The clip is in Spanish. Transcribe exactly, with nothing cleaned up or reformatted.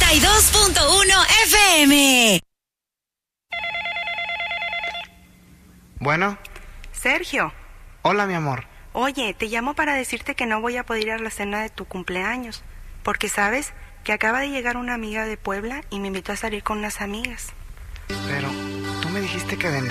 noventa y dos punto uno F M. Bueno. Sergio. Hola, mi amor. Oye, te llamo para decirte que no voy a poder ir a la cena de tu cumpleaños, porque sabes que acaba de llegar una amiga de Puebla y me invitó a salir con unas amigas. Pero tú me dijiste que vendrías.